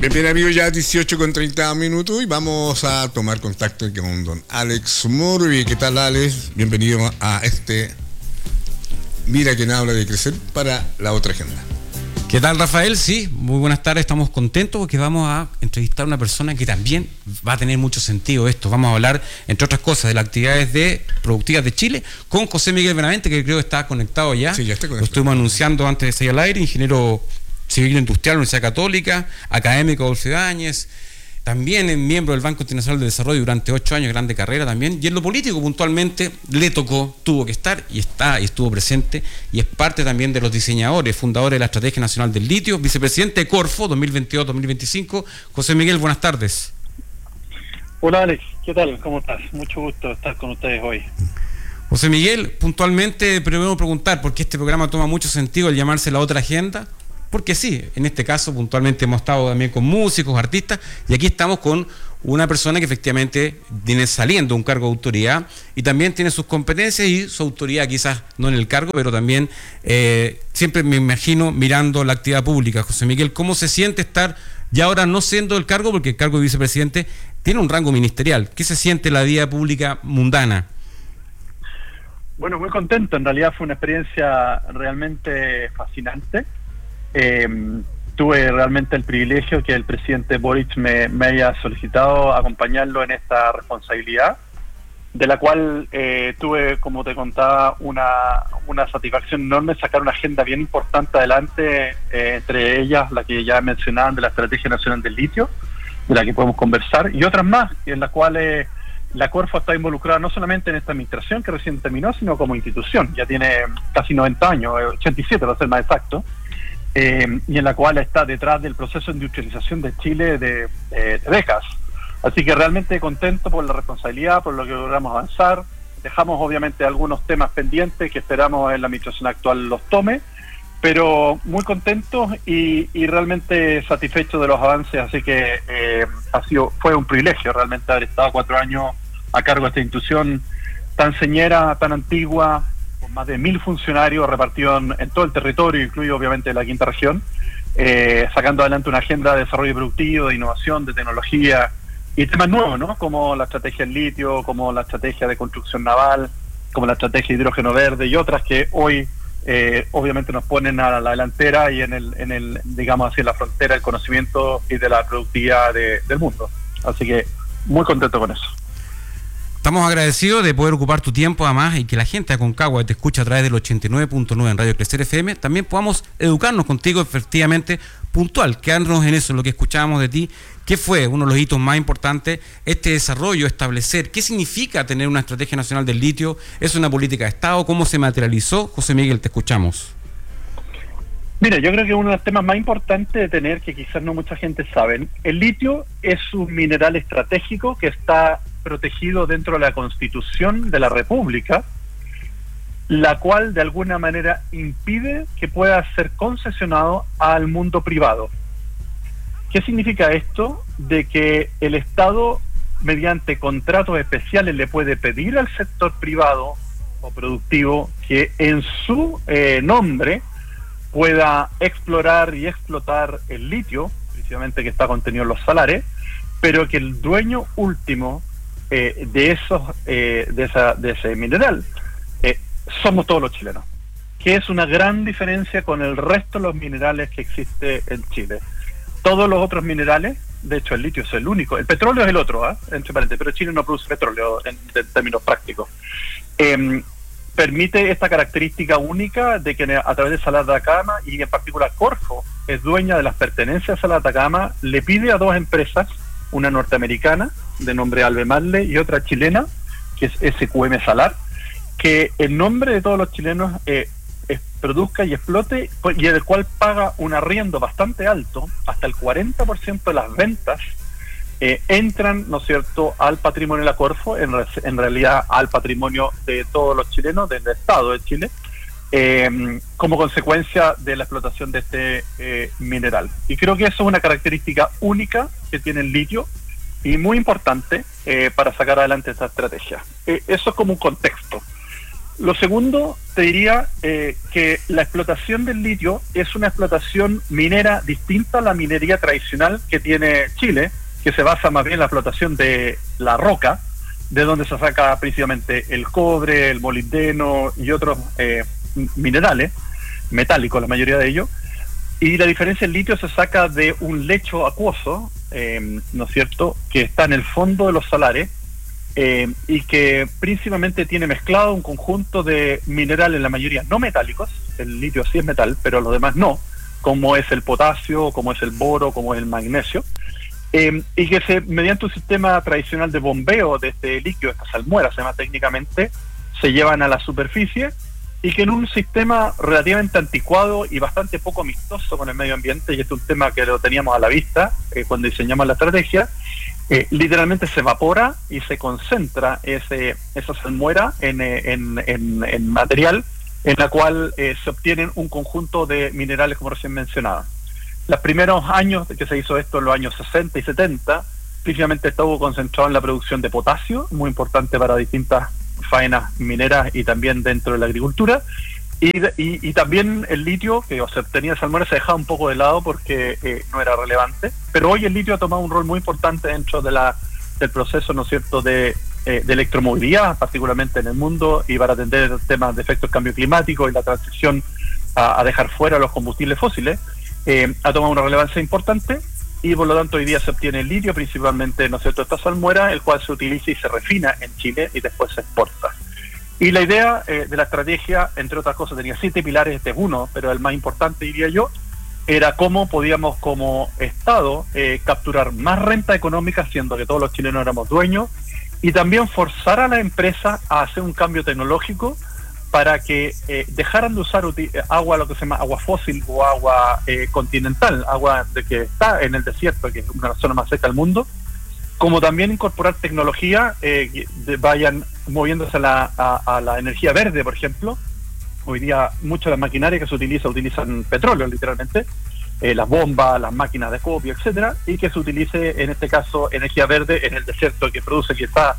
Bien, amigos, ya 18:30 y vamos a tomar contacto con don Alex Murby. ¿Qué tal, Alex? Bienvenido a Mira quién habla de crecer para la otra agenda. ¿Qué tal, Rafael? Sí, muy buenas tardes, estamos contentos porque vamos a entrevistar a una persona que también va a tener mucho sentido esto. Vamos a hablar, entre otras cosas, de las actividades productivas de Chile con José Miguel Benavente, que creo que está conectado ya. Sí, ya está conectado. Lo estuvimos anunciando antes de salir al aire, ingeniero civil industrial, Universidad Católica, académico Adolfo Ibáñez, también es miembro del Banco Internacional de Desarrollo durante 8 años, grande carrera también, y en lo político puntualmente le tocó, tuvo que estar y estuvo presente, y es parte también de los diseñadores, fundadores de la Estrategia Nacional del Litio, vicepresidente de Corfo 2022-2025. José Miguel, buenas tardes. Hola, Alex, ¿qué tal? ¿Cómo estás? Mucho gusto estar con ustedes hoy. José Miguel, puntualmente primero preguntar, ¿por qué este programa toma mucho sentido el llamarse La Otra Agenda? Porque sí, en este caso puntualmente hemos estado también con músicos, artistas, y aquí estamos con una persona que efectivamente viene saliendo de un cargo de autoridad y también tiene sus competencias y su autoridad quizás no en el cargo, pero también siempre me imagino mirando la actividad pública. José Miguel, ¿cómo se siente estar ya ahora no siendo el cargo, porque el cargo de vicepresidente tiene un rango ministerial? ¿Qué se siente la vida pública mundana? Bueno, muy contento. En realidad fue una experiencia realmente fascinante. Tuve realmente el privilegio que el presidente Boric me haya solicitado acompañarlo en esta responsabilidad, de la cual tuve, como te contaba, una satisfacción enorme, sacar una agenda bien importante adelante, entre ellas la que ya mencionaban de la Estrategia Nacional del Litio, de la que podemos conversar, y otras más, en las cuales la Corfo está involucrada no solamente en esta administración que recién terminó, sino como institución. Ya tiene casi 90 años, 87 para ser más exacto, y en la cual está detrás del proceso de industrialización de Chile de décadas. Así que realmente contento por la responsabilidad, por lo que logramos avanzar. Dejamos obviamente algunos temas pendientes que esperamos en la administración actual los tome, pero muy contentos y realmente satisfechos de los avances. Así que fue un privilegio realmente haber estado 4 años a cargo de esta institución tan señera, tan antigua, con más de 1.000 funcionarios repartidos en todo el territorio, incluido obviamente la quinta región, sacando adelante una agenda de desarrollo productivo, de innovación, de tecnología y temas nuevos, ¿no? Como la estrategia del litio, como la estrategia de construcción naval, como la estrategia de hidrógeno verde y otras que hoy obviamente nos ponen a la delantera y en el digamos así, en la frontera del conocimiento y de la productividad del mundo. Así que muy contento con eso. Estamos agradecidos de poder ocupar tu tiempo además y que la gente de Aconcagua te escucha a través del 89.9 en Radio Crecer FM. También podamos educarnos contigo efectivamente puntual, quedarnos en eso, en lo que escuchábamos de ti. ¿Qué fue uno de los hitos más importantes? Este desarrollo, establecer, ¿qué significa tener una estrategia nacional del litio? ¿Es una política de Estado? ¿Cómo se materializó? José Miguel, te escuchamos. Mira, yo creo que uno de los temas más importantes de tener, que quizás no mucha gente sabe, el litio es un mineral estratégico que está protegido dentro de la Constitución de la República, la cual de alguna manera impide que pueda ser concesionado al mundo privado. ¿Qué significa esto? De que el Estado, mediante contratos especiales, le puede pedir al sector privado o productivo que en su nombre pueda explorar y explotar el litio, precisamente que está contenido en los salares, pero que el dueño último de ese mineral somos todos los chilenos, que es una gran diferencia con el resto de los minerales que existe en Chile. Todos los otros minerales, de hecho el litio es el único, el petróleo es el otro, entre paréntesis, pero Chile no produce petróleo en términos prácticos. Permite esta característica única de que a través de Salar de Atacama, y en particular Corfo es dueña de las pertenencias a Salar de Atacama, le pide a 2 empresas, una norteamericana de nombre Albemarle y otra chilena, que es SQM Salar, que en nombre de todos los chilenos produzca y explote, y el cual paga un arriendo bastante alto, hasta el 40% de las ventas entran, ¿no es cierto?, al patrimonio de la Corfo, en realidad al patrimonio de todos los chilenos, del Estado de Chile, como consecuencia de la explotación de este mineral. Y creo que eso es una característica única que tiene el litio y muy importante para sacar adelante esta estrategia. Eso es como un contexto. Lo segundo, te diría que la explotación del litio es una explotación minera distinta a la minería tradicional que tiene Chile, que se basa más bien en la explotación de la roca, de donde se saca principalmente el cobre, el molibdeno y otros minerales, metálicos la mayoría de ellos. Y la diferencia, el litio se saca de un lecho acuoso, ¿no es cierto?, que está en el fondo de los salares, y que principalmente tiene mezclado un conjunto de minerales, la mayoría no metálicos. El litio sí es metal, pero los demás no, como es el potasio, como es el boro, como es el magnesio, y que mediante un sistema tradicional de bombeo de este líquido, esta salmuera se llama técnicamente, se llevan a la superficie, y que en un sistema relativamente anticuado y bastante poco amistoso con el medio ambiente, y este es un tema que lo teníamos a la vista cuando diseñamos la estrategia, literalmente se evapora y se concentra esa salmuera en material, en la cual se obtienen un conjunto de minerales como recién mencionaba. Los primeros años que se hizo esto, en los años 60 y 70, principalmente estuvo concentrado en la producción de potasio, muy importante para distintas faenas mineras y también dentro de la agricultura, y también el litio, que se obtenía de salmuera, se dejaba un poco de lado porque no era relevante, pero hoy el litio ha tomado un rol muy importante dentro del proceso, ¿no es cierto?, de electromovilidad, particularmente en el mundo, y para atender temas de efectos del cambio climático y la transición a dejar fuera los combustibles fósiles. Ha tomado una relevancia importante, y por lo tanto hoy día se obtiene el litio principalmente, ¿no es cierto?, esta salmuera, el cual se utiliza y se refina en Chile y después se exporta. Y la idea de la estrategia, entre otras cosas, tenía 7 pilares, este es uno, pero el más importante, diría yo, era cómo podíamos como Estado capturar más renta económica, siendo que todos los chilenos éramos dueños, y también forzar a la empresa a hacer un cambio tecnológico para que dejaran de usar agua, lo que se llama agua fósil o agua continental, agua de que está en el desierto, que es una de las zonas más secas del mundo, como también incorporar tecnología vayan moviéndose a la energía verde, por ejemplo. Hoy día muchas de las maquinarias que se utilizan petróleo, literalmente, las bombas, las máquinas de copio, etcétera, y que se utilice, en este caso, energía verde en el desierto que produce, que está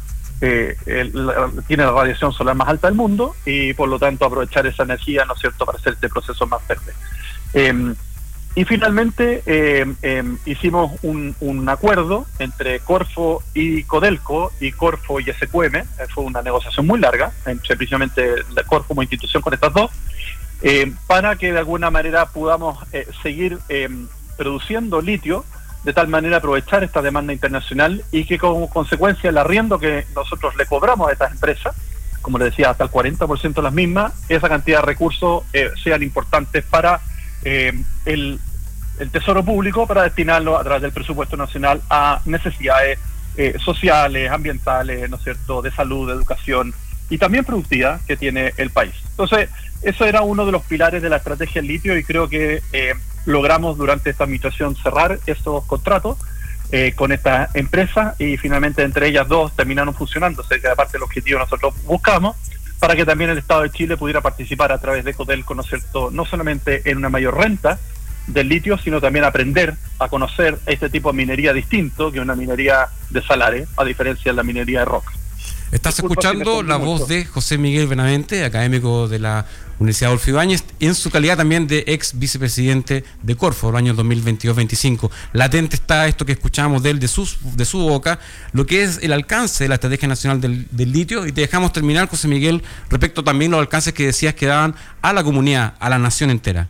tiene la radiación solar más alta del mundo, y por lo tanto aprovechar esa energía, ¿no es cierto?, para hacer este proceso más verde. Y finalmente hicimos un acuerdo entre Corfo y Codelco, y Corfo y SQM. Fue una negociación muy larga entre precisamente la Corfo como institución con estas dos, para que de alguna manera podamos seguir produciendo litio, de tal manera aprovechar esta demanda internacional, y que como consecuencia el arriendo que nosotros le cobramos a estas empresas, como les decía, hasta el 40% de las mismas, esa cantidad de recursos sean importantes para el Tesoro Público, para destinarlo a través del presupuesto nacional a necesidades sociales, ambientales, ¿no es cierto?, de salud, de educación y también productiva que tiene el país. Entonces, eso era uno de los pilares de la estrategia del litio, y creo que logramos durante esta administración cerrar estos contratos con estas empresas, y finalmente entre ellas dos terminaron funcionando, que aparte del objetivo nosotros buscamos, para que también el Estado de Chile pudiera participar a través de Codelco, ¿no es cierto?, no solamente en una mayor renta del litio, sino también aprender a conocer este tipo de minería distinto, que es una minería de salares, a diferencia de la minería de roca. Estás escuchando la voz de José Miguel Benavente, académico de la Universidad Adolfo Ibáñez, en su calidad también de ex vicepresidente de Corfo, el año 2022-25. Latente está esto que escuchamos de él, de su boca, lo que es el alcance de la Estrategia Nacional del Litio, y te dejamos terminar, José Miguel, respecto también a los alcances que decías que daban a la comunidad, a la nación entera.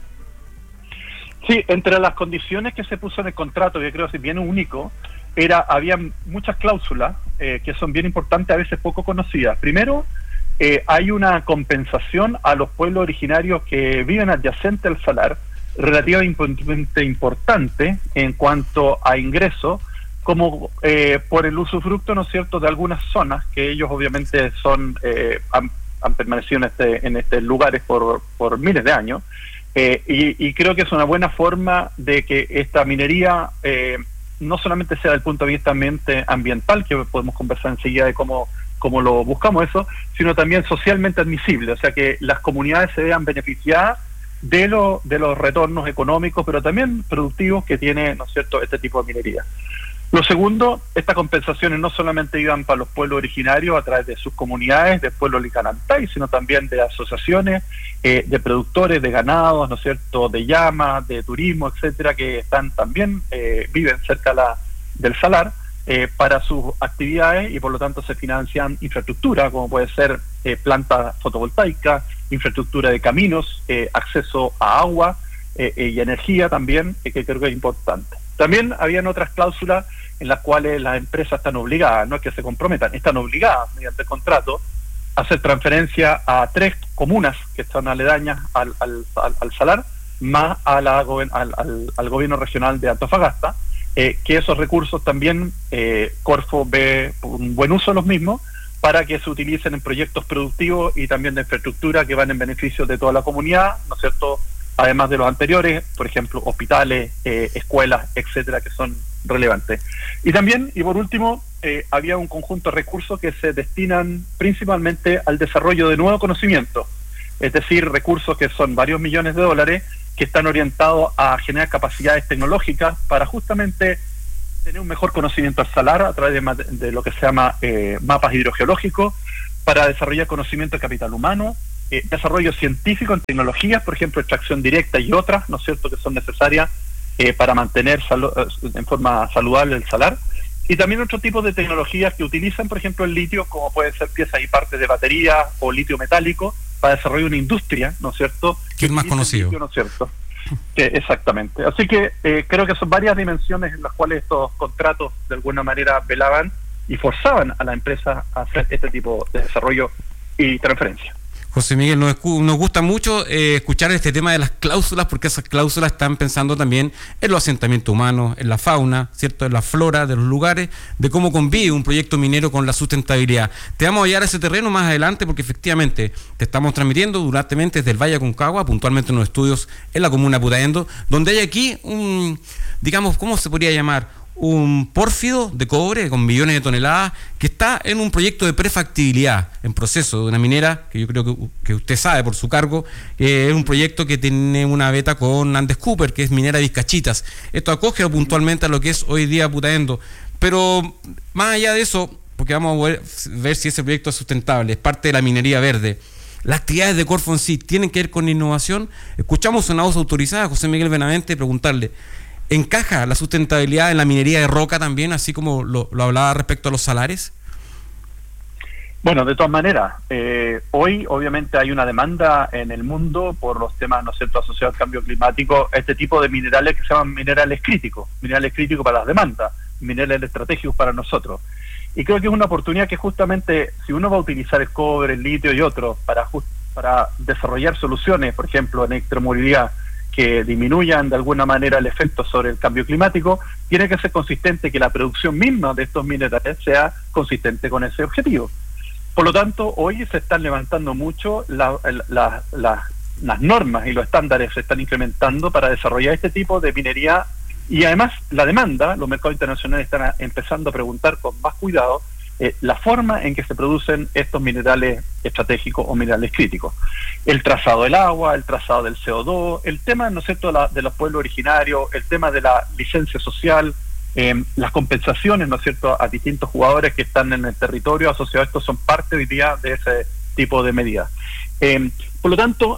Sí, entre las condiciones que se puso en el contrato, que creo que es bien único, había muchas cláusulas que son bien importantes, a veces poco conocidas. Primero, hay una compensación a los pueblos originarios que viven adyacente al salar, relativamente importante en cuanto a ingresos, como por el usufructo, ¿no es cierto?, de algunas zonas que ellos obviamente han permanecido en estos lugares por miles de años, y creo que es una buena forma de que esta minería no solamente sea desde el punto de vista ambiental, que podemos conversar enseguida de cómo lo buscamos eso, sino también socialmente admisible, o sea que las comunidades se vean beneficiadas de los retornos económicos, pero también productivos que tiene, ¿no es cierto?, este tipo de minería. Lo segundo, estas compensaciones no solamente iban para los pueblos originarios a través de sus comunidades, del pueblo Licanantay, sino también de asociaciones, de productores de ganados, ¿no es cierto?, de llamas, de turismo, etcétera, que están también, viven cerca del salar, para sus actividades, y por lo tanto se financian infraestructura, como puede ser plantas fotovoltaicas, infraestructura de caminos, acceso a agua y energía también, que creo que es importante. También habían otras cláusulas en las cuales las empresas están obligadas, no es que se comprometan, están obligadas mediante el contrato a hacer transferencia a 3 comunas que están aledañas al salar, más al gobierno regional de Antofagasta, que esos recursos también Corfo ve un buen uso de los mismos para que se utilicen en proyectos productivos y también de infraestructura que van en beneficio de toda la comunidad, ¿no es cierto?, además de los anteriores, por ejemplo, hospitales, escuelas, etcétera, que son relevantes. Y también, y por último, había un conjunto de recursos que se destinan principalmente al desarrollo de nuevo conocimiento, es decir, recursos que son varios millones de dólares que están orientados a generar capacidades tecnológicas para justamente tener un mejor conocimiento al salar a través de lo que se llama mapas hidrogeológicos, para desarrollar conocimiento de capital humano, desarrollo científico en tecnologías, por ejemplo, extracción directa y otras, ¿no es cierto?, que son necesarias para mantener en forma saludable el salar, y también otro tipo de tecnologías que utilizan, por ejemplo, el litio, como pueden ser piezas y partes de batería o litio metálico, para desarrollar una industria, ¿no es cierto?, que es más conocido. Litio, ¿no es cierto? Exactamente. Así que creo que son varias dimensiones en las cuales estos contratos de alguna manera velaban y forzaban a la empresa a hacer este tipo de desarrollo y transferencia. José Miguel, nos gusta mucho escuchar este tema de las cláusulas, porque esas cláusulas están pensando también en los asentamientos humanos, en la fauna, ¿cierto?, en la flora de los lugares, de cómo convive un proyecto minero con la sustentabilidad. Te vamos a llevar a ese terreno más adelante, porque efectivamente te estamos transmitiendo duramentemente desde el Valle Aconcagua, puntualmente en los estudios en la comuna de Putaendo, donde hay aquí digamos, ¿cómo se podría llamar?, un pórfido de cobre con millones de toneladas que está en un proyecto de prefactibilidad en proceso de una minera que yo creo que usted sabe por su cargo, es un proyecto que tiene una beta con Andes Cooper, que es minera de Vizcachitas. Esto acoge puntualmente a lo que es hoy día Putaendo, pero más allá de eso, porque vamos a ver si ese proyecto es sustentable, es parte de la minería verde. Las actividades de Corfo en sí tienen que ver con innovación. Escuchamos una voz autorizada, José Miguel Benavente, preguntarle: ¿encaja la sustentabilidad en la minería de roca también, así como lo hablaba respecto a los salares? Bueno, de todas maneras, hoy obviamente hay una demanda en el mundo por los temas, ¿no es cierto?, asociados al cambio climático, este tipo de minerales que se llaman minerales críticos para las demandas, minerales estratégicos para nosotros. Y creo que es una oportunidad que justamente, si uno va a utilizar el cobre, el litio y otros para desarrollar soluciones, por ejemplo, en electromovilidad, que disminuyan de alguna manera el efecto sobre el cambio climático, tiene que ser consistente, que la producción misma de estos minerales sea consistente con ese objetivo. Por lo tanto, hoy se están levantando mucho las normas, y los estándares se están incrementando para desarrollar este tipo de minería, y además la demanda, los mercados internacionales están empezando a preguntar con más cuidado la forma en que se producen estos minerales estratégicos o minerales críticos. El trazado del agua, el trazado del CO2, el tema, ¿no es cierto?, de los pueblos originarios, el tema de la licencia social, las compensaciones, ¿no es cierto?, a distintos jugadores que están en el territorio asociados a esto, son parte hoy día de ese tipo de medidas. Por lo tanto,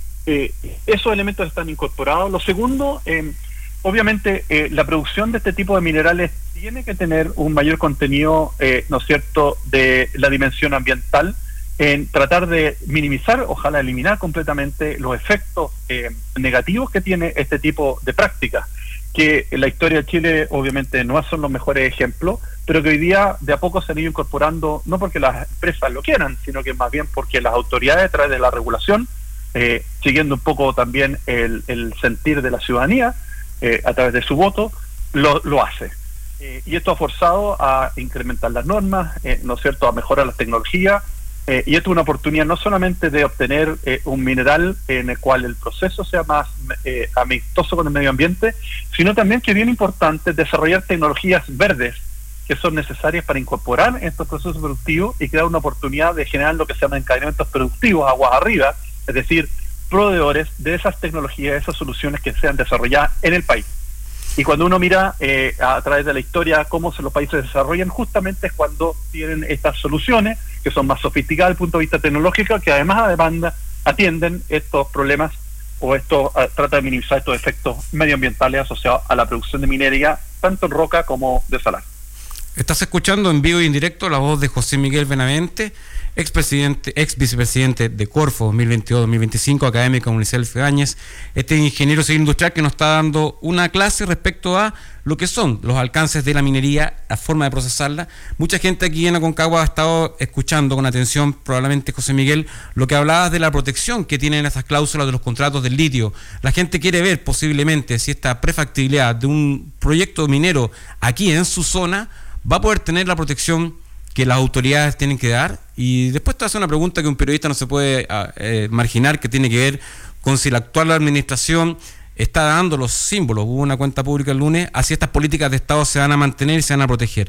esos elementos están incorporados. Lo segundo, obviamente, la producción de este tipo de minerales tiene que tener un mayor contenido, ¿no es cierto?, de la dimensión ambiental, en tratar de minimizar, ojalá eliminar completamente los efectos negativos que tiene este tipo de prácticas, que en la historia de Chile obviamente no son los mejores ejemplos, pero que hoy día de a poco se han ido incorporando, no porque las empresas lo quieran, sino que más bien porque las autoridades, a través de la regulación, siguiendo un poco también el sentir de la ciudadanía, a través de su voto, lo hace. Y esto ha forzado a incrementar las normas, ¿no es cierto?, a mejorar las tecnologías, y esto es una oportunidad no solamente de obtener un mineral en el cual el proceso sea más amistoso con el medio ambiente, sino también, que es bien importante, desarrollar tecnologías verdes que son necesarias para incorporar estos procesos productivos y crear una oportunidad de generar lo que se llama encadenamientos productivos aguas arriba, es decir, proveedores de esas tecnologías, de esas soluciones que sean desarrolladas en el país. Y cuando uno mira a través de la historia cómo los países se desarrollan, justamente es cuando tienen estas soluciones que son más sofisticadas desde el punto de vista tecnológico, que además a demanda atienden estos problemas o trata de minimizar estos efectos medioambientales asociados a la producción de minería, tanto en roca como de salar. Estás escuchando en vivo y en directo la voz de José Miguel Benavente, ex vicepresidente de Corfo 2022-2025, académico de Universidad Fedañez, este ingeniero civil industrial que nos está dando una clase respecto a lo que son los alcances de la minería, la forma de procesarla. Mucha gente aquí en Aconcagua ha estado escuchando con atención, probablemente José Miguel, lo que hablabas de la protección que tienen estas cláusulas de los contratos del litio. La gente quiere ver posiblemente si esta prefactibilidad de un proyecto minero aquí en su zona va a poder tener la protección que las autoridades tienen que dar. Y después te hace una pregunta que un periodista no se puede marginar, que tiene que ver con si la actual administración está dando los símbolos, hubo una cuenta pública el lunes, así estas políticas de Estado se van a mantener y se van a proteger.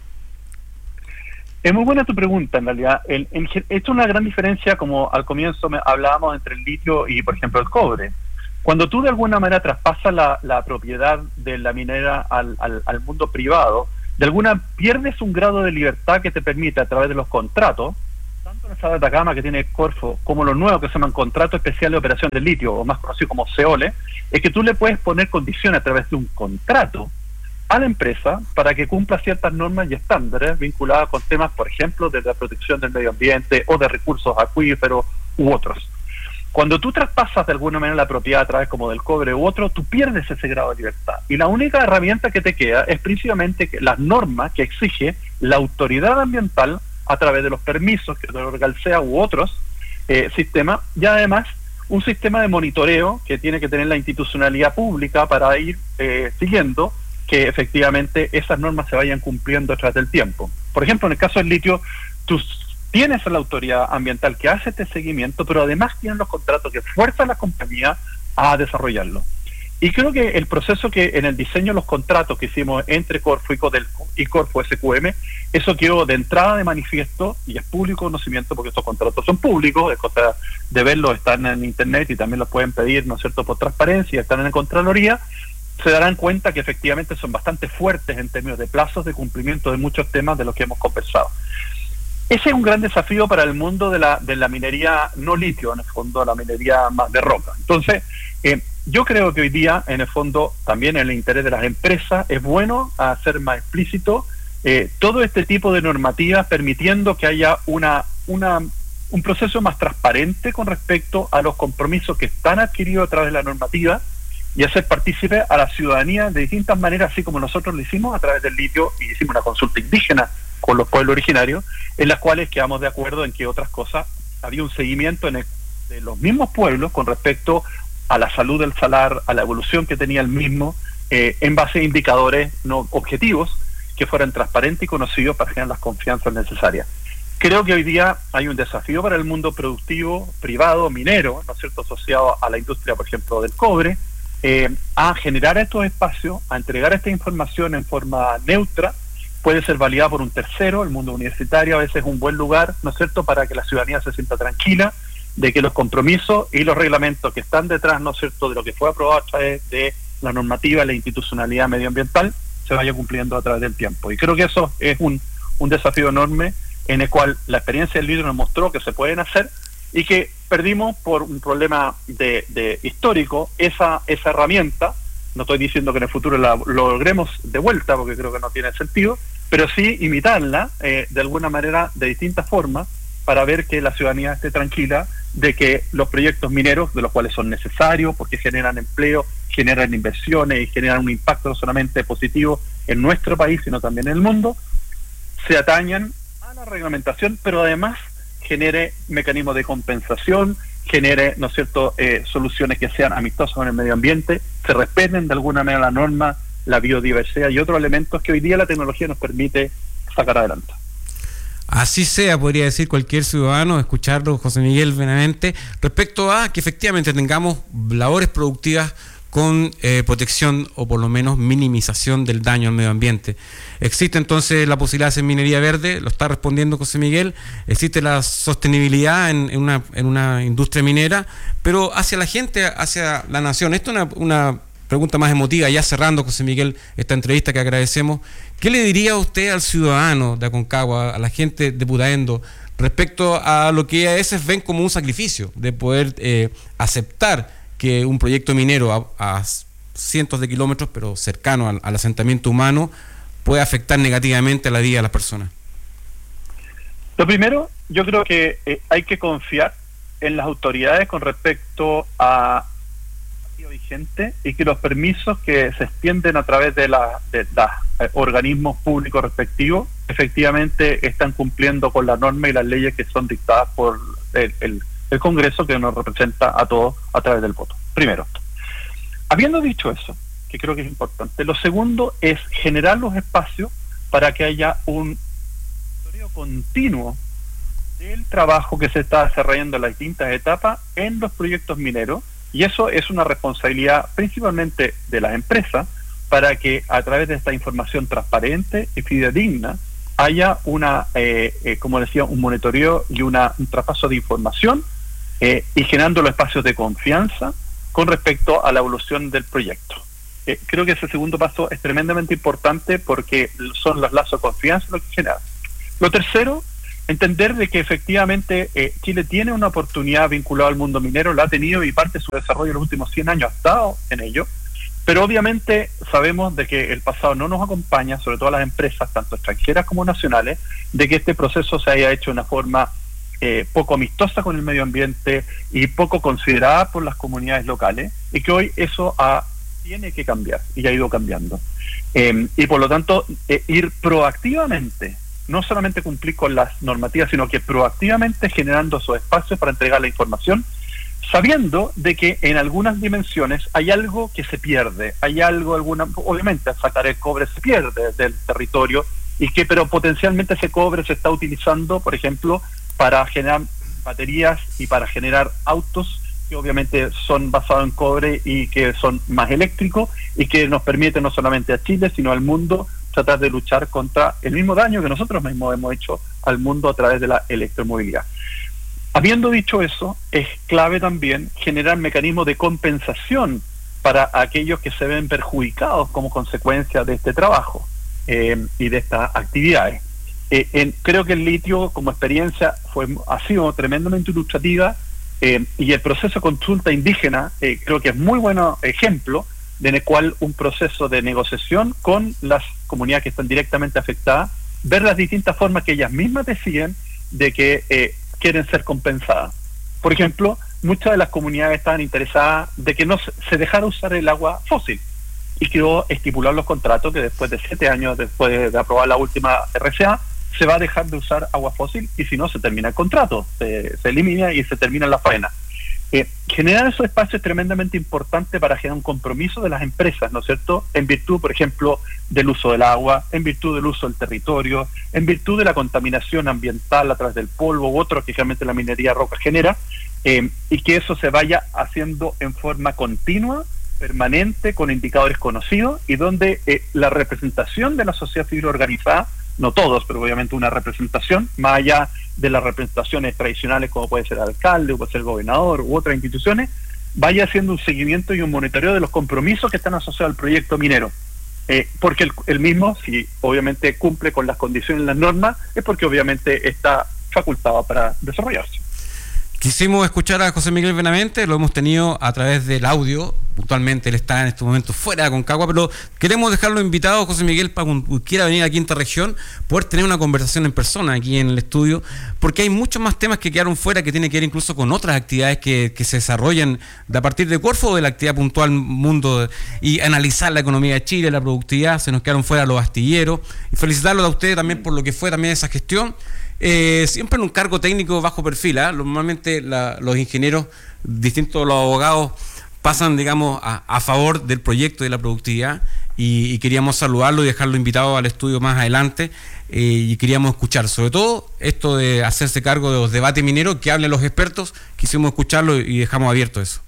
Es muy buena tu pregunta, en realidad. Esto es una gran diferencia, como al comienzo hablábamos, entre el litio y, por ejemplo, el cobre. Cuando tú de alguna manera traspasas la propiedad de la minera al mundo privado, de alguna pierdes un grado de libertad que te permite a través de los contratos, tanto en el estado de Atacama que tiene Corfo, como los nuevos que se llaman Contrato Especial de Operación del Litio, o más conocido como CEOLE, es que tú le puedes poner condiciones a través de un contrato a la empresa para que cumpla ciertas normas y estándares vinculadas con temas, por ejemplo, de la protección del medio ambiente o de recursos acuíferos u otros. Cuando tú traspasas de alguna manera la propiedad a través como del cobre u otro, tú pierdes ese grado de libertad. Y la única herramienta que te queda es principalmente las normas que exige la autoridad ambiental a través de los permisos que te otorga el SEA u otros sistemas, y además un sistema de monitoreo que tiene que tener la institucionalidad pública para ir siguiendo que efectivamente esas normas se vayan cumpliendo a través del tiempo. Por ejemplo, en el caso del litio, tú tienes a la autoridad ambiental que hace este seguimiento, pero además tienes los contratos que fuerzan a la compañía a desarrollarlo. Y creo que el proceso que en el diseño de los contratos que hicimos entre Corfo y Codelco y Corfo SQM, eso quedó de entrada de manifiesto y es público conocimiento porque estos contratos son públicos, es cosa de verlos, están en internet y también los pueden pedir, ¿no es cierto?, por transparencia, están en la Contraloría. Se darán cuenta que efectivamente son bastante fuertes en términos de plazos de cumplimiento de muchos temas de los que hemos conversado. Ese es un gran desafío para el mundo de la minería no litio, en el fondo la minería más de roca. Entonces, yo creo que hoy día, en el fondo, también en el interés de las empresas, es bueno hacer más explícito todo este tipo de normativas, permitiendo que haya un proceso más transparente con respecto a los compromisos que están adquiridos a través de la normativa y hacer partícipe a la ciudadanía de distintas maneras, así como nosotros lo hicimos a través del litio y hicimos una consulta indígena con los pueblos originarios, en las cuales quedamos de acuerdo en que otras cosas, había un seguimiento de los mismos pueblos con respecto a la salud del salar, a la evolución que tenía el mismo, en base a indicadores no objetivos que fueran transparentes y conocidos para generar las confianzas necesarias. Creo que hoy día hay un desafío para el mundo productivo, privado, minero, ¿no es cierto?, asociado a la industria, por ejemplo, del cobre, a generar estos espacios, a entregar esta información en forma neutra. Puede ser validada por un tercero, el mundo universitario a veces es un buen lugar, ¿no es cierto?, para que la ciudadanía se sienta tranquila de que los compromisos y los reglamentos que están detrás, ¿no es cierto?, de lo que fue aprobado a través de la normativa y la institucionalidad medioambiental se vaya cumpliendo a través del tiempo. Y creo que eso es un desafío enorme en el cual la experiencia del litio nos mostró que se pueden hacer y que perdimos por un problema de histórico esa herramienta. No estoy diciendo que en el futuro lo logremos de vuelta, porque creo que no tiene sentido, pero sí imitarla de alguna manera, de distintas formas, para ver que la ciudadanía esté tranquila de que los proyectos mineros, de los cuales son necesarios, porque generan empleo, generan inversiones y generan un impacto no solamente positivo en nuestro país, sino también en el mundo, se atañan a la reglamentación, pero además genere mecanismos de compensación, genere, ¿no es cierto?, soluciones que sean amistosas con el medio ambiente, se respeten de alguna manera la norma, la biodiversidad y otros elementos que hoy día la tecnología nos permite sacar adelante. Así sea, podría decir cualquier ciudadano, escucharlo, José Miguel Benavente, respecto a que efectivamente tengamos labores productivas con protección o por lo menos minimización del daño al medio ambiente. Existe entonces la posibilidad de hacer minería verde, lo está respondiendo José Miguel, existe la sostenibilidad en una industria minera, pero hacia la gente, hacia la nación. Esto es una pregunta más emotiva, ya cerrando, José Miguel, esta entrevista que agradecemos. ¿Qué le diría usted al ciudadano de Aconcagua, a la gente de Putaendo, respecto a lo que a veces ven como un sacrificio de poder aceptar que un proyecto minero a cientos de kilómetros, pero cercano al asentamiento humano, puede afectar negativamente a la vida de las personas? Lo primero, yo creo que hay que confiar en las autoridades con respecto a vigente y que los permisos que se extienden a través de los organismos públicos respectivos efectivamente están cumpliendo con las normas y las leyes que son dictadas por el Congreso, que nos representa a todos a través del voto. Primero, habiendo dicho eso, que creo que es importante, lo segundo es generar los espacios para que haya un monitoreo continuo del trabajo que se está desarrollando en las distintas etapas en los proyectos mineros, y eso es una responsabilidad principalmente de las empresas, para que a través de esta información transparente y fidedigna haya como decía, un monitoreo y un traspaso de información y generando los espacios de confianza con respecto a la evolución del proyecto. Creo que ese segundo paso es tremendamente importante porque son los lazos de confianza lo que genera. Lo tercero, entender de que efectivamente Chile tiene una oportunidad vinculada al mundo minero, la ha tenido y parte de su desarrollo en los últimos 100 años ha estado en ello, pero obviamente sabemos de que el pasado no nos acompaña, sobre todo a las empresas, tanto extranjeras como nacionales, de que este proceso se haya hecho de una forma poco amistosa con el medio ambiente y poco considerada por las comunidades locales, y que hoy eso tiene que cambiar y ha ido cambiando. Y por lo tanto, ir proactivamente, no solamente cumplir con las normativas, sino que proactivamente generando esos espacios para entregar la información, sabiendo de que en algunas dimensiones hay algo que se pierde, obviamente sacar el cobre se pierde del territorio, pero potencialmente ese cobre se está utilizando, por ejemplo, para generar baterías y para generar autos que obviamente son basados en cobre y que son más eléctricos y que nos permite no solamente a Chile, sino al mundo tratar de luchar contra el mismo daño que nosotros mismos hemos hecho al mundo a través de la electromovilidad. Habiendo dicho eso, es clave también generar mecanismos de compensación para aquellos que se ven perjudicados como consecuencia de este trabajo y de estas actividades. Creo que el litio como experiencia ha sido tremendamente ilustrativa y el proceso de consulta indígena creo que es muy buen ejemplo en el cual un proceso de negociación con las comunidades que están directamente afectadas, ver las distintas formas que ellas mismas deciden de que quieren ser compensadas. Por ejemplo, muchas de las comunidades estaban interesadas de que no se dejara usar el agua fósil, y quedó estipulado en los contratos que después de 7 años, después de aprobar la última RCA, se va a dejar de usar agua fósil, y si no, se termina el contrato, se elimina y se termina la faena. Generar esos espacios es tremendamente importante para generar un compromiso de las empresas, ¿no es cierto?, en virtud, por ejemplo, del uso del agua, en virtud del uso del territorio, en virtud de la contaminación ambiental a través del polvo u otro que realmente la minería roca genera, y que eso se vaya haciendo en forma continua, permanente, con indicadores conocidos, y donde la representación de la sociedad civil organizada, no todos, pero obviamente una representación, más allá de las representaciones tradicionales como puede ser el alcalde, o puede ser el gobernador u otras instituciones, vaya haciendo un seguimiento y un monitoreo de los compromisos que están asociados al proyecto minero. Porque el mismo, si obviamente cumple con las condiciones y las normas, es porque obviamente está facultado para desarrollarse. Quisimos escuchar a José Miguel Benavente, lo hemos tenido a través del audio. Puntualmente él está en estos momentos fuera de Aconcagua, pero queremos dejarlo invitado, José Miguel, para cuando quiera venir a la Quinta Región, poder tener una conversación en persona aquí en el estudio, porque hay muchos más temas que quedaron fuera, que tienen que ver incluso con otras actividades que se desarrollan a partir de Corfo, de la actividad puntual mundo, y analizar la economía de Chile, la productividad. Se nos quedaron fuera los astilleros, y felicitarlos a ustedes también por lo que fue también esa gestión. Siempre en un cargo técnico bajo perfil, normalmente los ingenieros, distintos de los abogados, pasan, digamos, a favor del proyecto y de la productividad, y queríamos saludarlo y dejarlo invitado al estudio más adelante, y queríamos escuchar, sobre todo, esto de hacerse cargo de los debates mineros, que hablen los expertos. Quisimos escucharlo y dejamos abierto eso.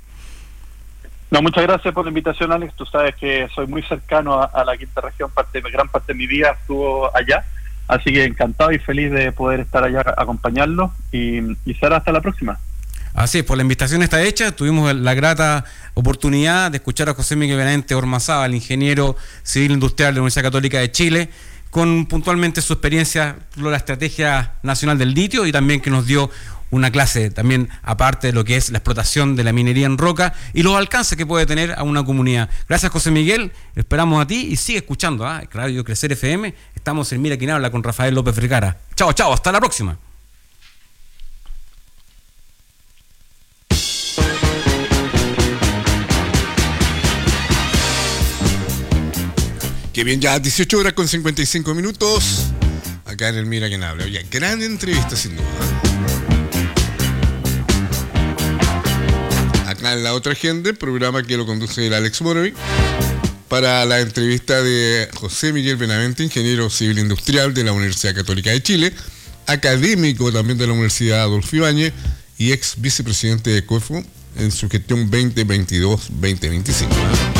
No, muchas gracias por la invitación, Alex. Tú sabes que soy muy cercano a la Quinta Región, gran parte de mi vida estuvo allá. Así que encantado y feliz de poder estar allá, acompañarlo, y será hasta la próxima. Así es, pues la invitación está hecha. Tuvimos la grata oportunidad de escuchar a José Miguel Benavente Ormazábal, ingeniero civil industrial de la Universidad Católica de Chile, con puntualmente su experiencia por la Estrategia Nacional del Litio, y también que nos dio una clase también aparte de lo que es la explotación de la minería en roca y los alcances que puede tener a una comunidad. Gracias, José Miguel, esperamos a ti y sigue escuchando Radio Crecer FM. Estamos en Mira Quién Habla con Rafael López Vergara. Chao, chao, hasta la próxima. Que bien, ya 18 horas con 55 minutos. Acá en el Mira Quién Habla. Oye, gran entrevista sin duda. Acá en la otra agenda, el programa que lo conduce el Alex Morovi, para la entrevista de José Miguel Benavente, ingeniero civil industrial de la Universidad Católica de Chile, académico también de la Universidad Adolfo Ibáñez y ex vicepresidente de COEFO en su gestión 2022-2025.